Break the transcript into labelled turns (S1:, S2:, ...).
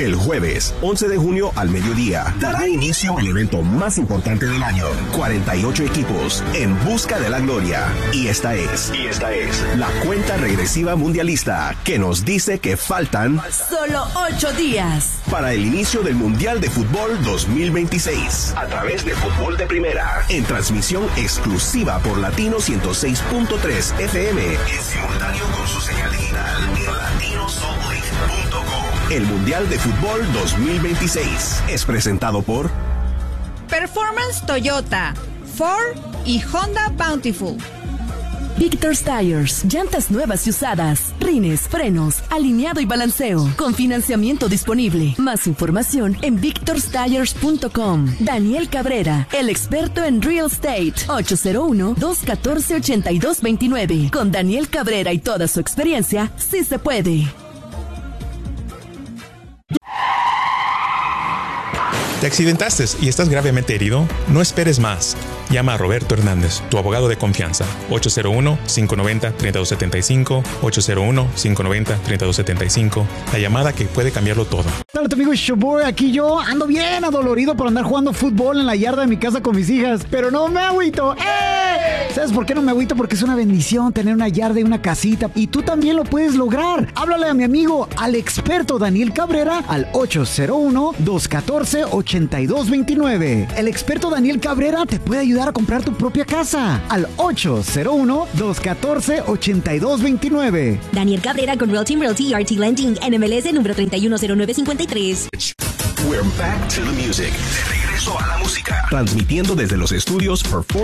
S1: El jueves 11 de junio al mediodía dará inicio el evento más importante del año. 48 equipos en busca de la gloria. Y esta es la cuenta regresiva mundialista que nos dice que faltan
S2: solo 8 días
S1: para el inicio del Mundial de Fútbol 2026 a través de Fútbol de Primera, en transmisión exclusiva por Latino 106.3 FM, en simultáneo con su señal digital en latinosolid.com. El Mundial de Fútbol 2026 es presentado por
S2: Performance Toyota, Ford y Honda Bountiful.
S3: Victor's Tires, llantas nuevas y usadas, rines, frenos, alineado y balanceo, con financiamiento disponible. Más información en victorstires.com. Daniel Cabrera, el experto en real estate, 801-214-8229. Con Daniel Cabrera y toda su experiencia, sí se puede.
S4: ¿Te accidentaste y estás gravemente herido? No esperes más. Llama a Roberto Hernández, tu abogado de confianza. 801-590-3275, 801-590-3275. La llamada que puede cambiarlo todo.
S5: Hola, tu amigo Showboy, aquí yo ando bien adolorido por andar jugando fútbol en la yarda de mi casa con mis hijas, pero no me agüito. ¿Sabes por qué no me agüito? Porque es una bendición tener una yarda y una casita, y tú también lo puedes lograr. Háblale a mi amigo, al experto Daniel Cabrera, al 801-214-8229. El experto Daniel Cabrera te puede ayudar a comprar tu propia casa, al 801-214-8229.
S6: Daniel Cabrera con Real Team Realty RT Lending, NMLS número 310953.
S1: We're back to the music. De regreso a la música. Transmitiendo desde los estudios Performance